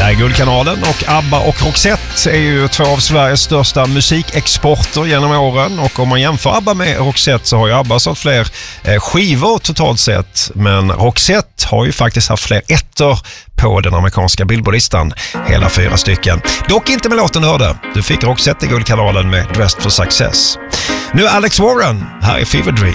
här är Guldkanalen och ABBA och Roxette är ju två av Sveriges största musikexporter genom åren, och om man jämför ABBA med Roxette så har ju ABBA sålt fler skivor totalt sett, men Roxette har ju faktiskt haft fler ettor på den amerikanska Billboardlistan, hela 4 stycken. Dock inte med låten du hörde. Du fick Roxette i Guldkanalen med Dressed for Success. Nu Alex Warren, här är Fever Dream.